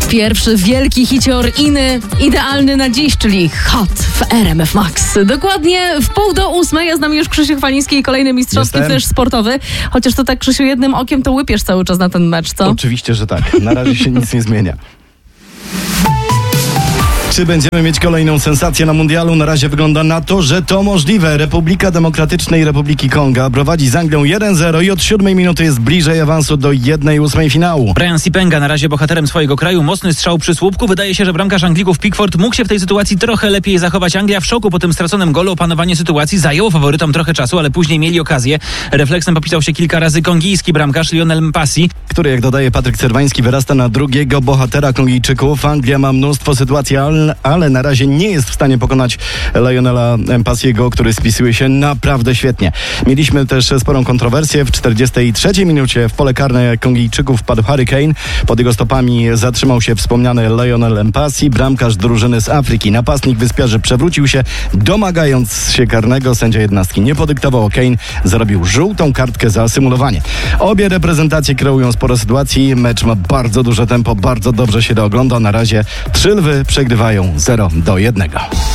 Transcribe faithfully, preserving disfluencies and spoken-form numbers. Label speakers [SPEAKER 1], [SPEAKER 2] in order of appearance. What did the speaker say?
[SPEAKER 1] pierwszy wielki hicior Iny, idealny na dziś, czyli Hot w R M F Max. Dokładnie w pół do ósmej, ja z nami już Krzysiu Chwaliński i kolejny mistrzowski flash sportowy. Chociaż to tak, Krzysiu, jednym okiem to łypiesz cały czas na ten mecz, co?
[SPEAKER 2] Oczywiście, że tak. Na razie się nic nie zmienia. Czy będziemy mieć kolejną sensację na mundialu? Na razie wygląda na to, że to możliwe. Republika Demokratycznej Republiki Konga prowadzi z Anglią jeden zero i od siódmej minuty jest bliżej awansu do jednej ósmej finału.
[SPEAKER 3] Brian Sipenga na razie bohaterem swojego kraju. Mocny strzał przy słupku. Wydaje się, że bramkarz Anglików Pickford mógł się w tej sytuacji trochę lepiej zachować. Anglia w szoku po tym straconym golu. Opanowanie sytuacji zajęło faworytom trochę czasu, ale później mieli okazję. Refleksem popisał się kilka razy kongijski bramkarz Lionel Mpasi,
[SPEAKER 2] który, jak dodaje Patryk Cerwański, wyrasta na drugiego bohatera Kongijczyków. Anglia ma mnóstwo sytuacji, ale na razie nie jest w stanie pokonać Lionela Mpasiego, który spisuje się naprawdę świetnie. Mieliśmy też sporą kontrowersję. W czterdziestej trzeciej minucie w pole karne Kongijczyków wpadł Harry Kane. Pod jego stopami zatrzymał się wspomniany Lionel Mpasi, bramkarz drużyny z Afryki. Napastnik wyspiarzy przewrócił się, domagając się karnego. Sędzia jednostki nie podyktował. Kane zarobił żółtą kartkę za symulowanie. Obie reprezentacje kreują sporo sytuacji. Mecz ma bardzo duże tempo, bardzo dobrze się to ogląda. Na razie trzy lwy przegrywają zero do jednego.